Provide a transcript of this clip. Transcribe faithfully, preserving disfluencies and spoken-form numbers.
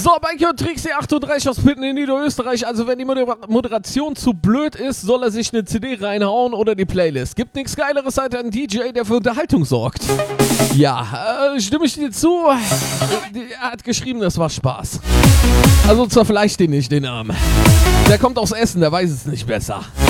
So, Bike und Trixie achtunddreißig aus Pitten in Niederösterreich. Also wenn die Moder- Moderation zu blöd ist, soll er sich eine C D reinhauen oder die Playlist. Gibt nichts Geileres als ein D J, der für Unterhaltung sorgt. Ja, äh, stimme ich dir zu. Er hat geschrieben, das war Spaß. Also zerfleischt den nicht, den Arm. Der kommt aus Essen, der weiß es nicht besser.